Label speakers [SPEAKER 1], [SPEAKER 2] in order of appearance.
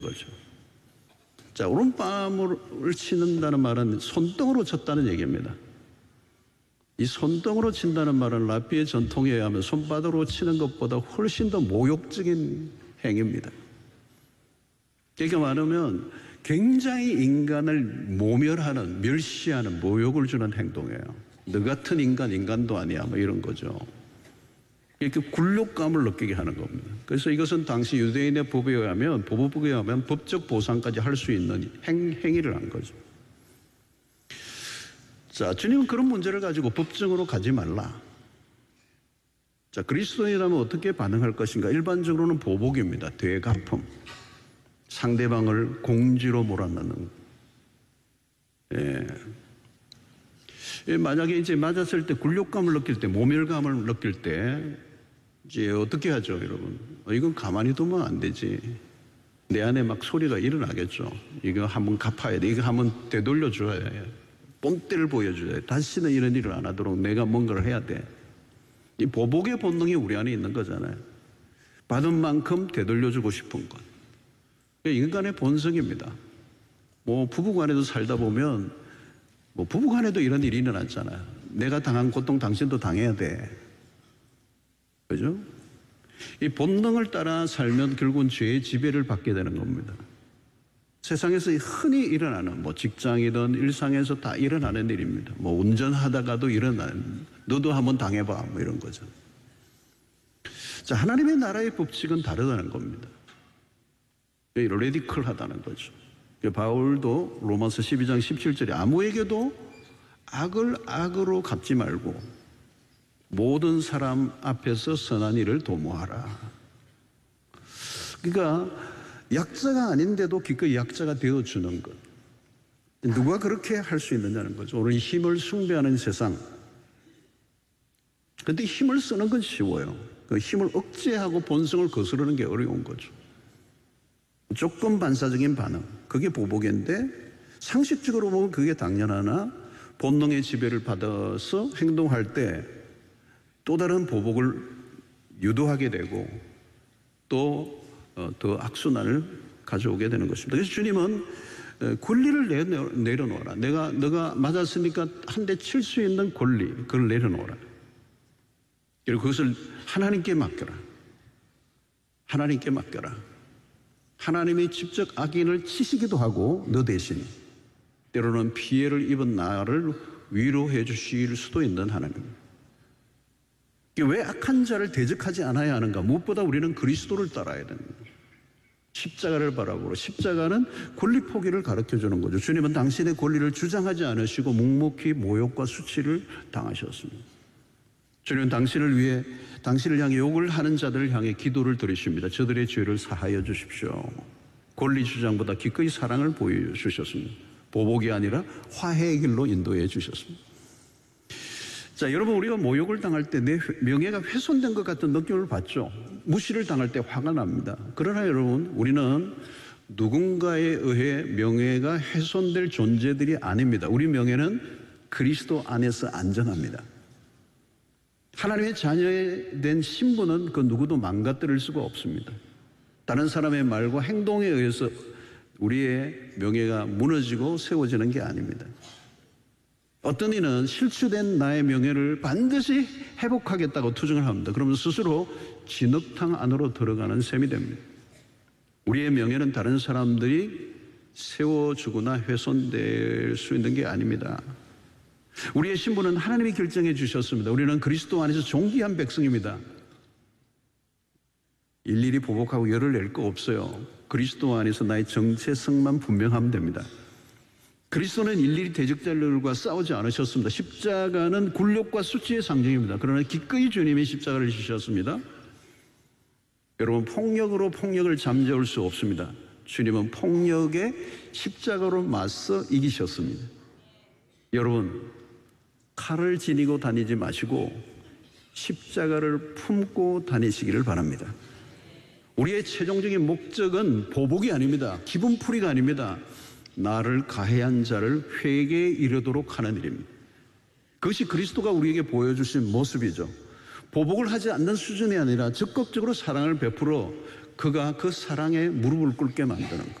[SPEAKER 1] 거죠. 자, 오른밤을 치는다는 말은 손등으로 쳤다는 얘기입니다. 이 손등으로 친다는 말은 랍비의 전통에 의하면 손바닥으로 치는 것보다 훨씬 더 모욕적인 행위입니다. 그러니까 말하면 굉장히 인간을 모멸하는, 멸시하는, 모욕을 주는 행동이에요. 너 같은 인간도 아니야, 뭐 이런 거죠. 이렇게 굴욕감을 느끼게 하는 겁니다. 그래서 이것은 당시 유대인의 법에 의하면, 보복에 의하면 법적 보상까지 할 수 있는 행위를 한 거죠. 자, 주님은 그런 문제를 가지고 법정으로 가지 말라. 자, 그리스도인이라면 어떻게 반응할 것인가? 일반적으로는 보복입니다. 되갚음. 상대방을 공지로 몰아넣는. 만약에 이제 맞았을 때 굴욕감을 느낄 때, 모멸감을 느낄 때, 이제 어떻게 하죠, 여러분? 이건 가만히 두면 안 되지. 내 안에 막 소리가 일어나겠죠. 이거 한번 갚아야 돼. 이거 한번 되돌려줘야 해. 뽐때를 보여줘야 돼. 다시는 이런 일을 안 하도록 내가 뭔가를 해야 돼. 이 보복의 본능이 우리 안에 있는 거잖아요. 받은 만큼 되돌려주고 싶은 것. 인간의 본성입니다. 뭐 부부간에도 살다 보면 뭐 부부간에도 이런 일이 일어났잖아요. 내가 당한 고통 당신도 당해야 돼. 그죠? 이 본능을 따라 살면 결국은 죄의 지배를 받게 되는 겁니다. 세상에서 흔히 일어나는 뭐 직장이든 일상에서 다 일어나는 일입니다. 뭐 운전하다가도 일어나는, 너도 한번 당해봐, 뭐 이런 거죠. 자, 하나님의 나라의 법칙은 다르다는 겁니다. 레디컬하다는 거죠. 바울도 로마서 12장 17절에 아무에게도 악을 악으로 갚지 말고 모든 사람 앞에서 선한 일을 도모하라. 그러니까 약자가 아닌데도 기꺼이 약자가 되어주는 것. 누가 그렇게 할 수 있느냐는 거죠. 오늘 힘을 숭배하는 세상. 그런데 힘을 쓰는 건 쉬워요. 그 힘을 억제하고 본성을 거스르는 게 어려운 거죠. 조금 반사적인 반응, 그게 보복인데 상식적으로 보면 그게 당연하나 본능의 지배를 받아서 행동할 때 또 다른 보복을 유도하게 되고 또 더 악순환을 가져오게 되는 것입니다. 그래서 주님은 권리를 내려놓아라. 너가 맞았으니까 한 대 칠 수 있는 권리, 그걸 내려놓아라. 그리고 그것을 하나님께 맡겨라. 하나님께 맡겨라. 하나님이 직접 악인을 치시기도 하고 너 대신 때로는 피해를 입은 나를 위로해 주실 수도 있는 하나님. 왜 악한 자를 대적하지 않아야 하는가? 무엇보다 우리는 그리스도를 따라야 됩니다. 십자가를 바라보고, 십자가는 권리 포기를 가르쳐주는 거죠. 주님은 당신의 권리를 주장하지 않으시고 묵묵히 모욕과 수치를 당하셨습니다. 주님은 당신을 향해 욕을 하는 자들을 향해 기도를 드리십니다. 저들의 죄를 사하여 주십시오. 권리 주장보다 기꺼이 사랑을 보여주셨습니다. 보복이 아니라 화해의 길로 인도해 주셨습니다. 자, 여러분, 우리가 모욕을 당할 때 내 명예가 훼손된 것 같은 느낌을 받죠. 무시를 당할 때 화가 납니다. 그러나 여러분, 우리는 누군가에 의해 명예가 훼손될 존재들이 아닙니다. 우리 명예는 그리스도 안에서 안전합니다. 하나님의 자녀된 신분은 그 누구도 망가뜨릴 수가 없습니다. 다른 사람의 말과 행동에 의해서 우리의 명예가 무너지고 세워지는 게 아닙니다. 어떤 이는 실추된 나의 명예를 반드시 회복하겠다고 투정을 합니다. 그러면 스스로 진흙탕 안으로 들어가는 셈이 됩니다. 우리의 명예는 다른 사람들이 세워주거나 훼손될 수 있는 게 아닙니다. 우리의 신분은 하나님이 결정해 주셨습니다. 우리는 그리스도 안에서 존귀한 백성입니다. 일일이 보복하고 열을 낼 거 없어요. 그리스도 안에서 나의 정체성만 분명하면 됩니다. 그리스도는 일일이 대적자들과 싸우지 않으셨습니다. 십자가는 굴욕과 수치의 상징입니다. 그러나 기꺼이 주님이 십자가를 지셨습니다. 여러분, 폭력으로 폭력을 잠재울 수 없습니다. 주님은 폭력에 십자가로 맞서 이기셨습니다. 여러분, 칼을 지니고 다니지 마시고 십자가를 품고 다니시기를 바랍니다. 우리의 최종적인 목적은 보복이 아닙니다. 기분풀이가 아닙니다. 나를 가해한 자를 회개에 이르도록 하는 일입니다. 그것이 그리스도가 우리에게 보여주신 모습이죠. 보복을 하지 않는 수준이 아니라 적극적으로 사랑을 베풀어 그가 그 사랑에 무릎을 꿇게 만드는 것.